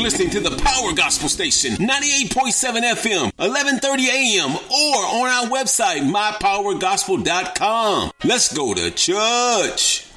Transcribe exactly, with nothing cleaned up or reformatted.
listening to the Power Gospel Station, ninety-eight point seven F M, eleven thirty A M, or on our website, my power gospel dot com. Let's go to church.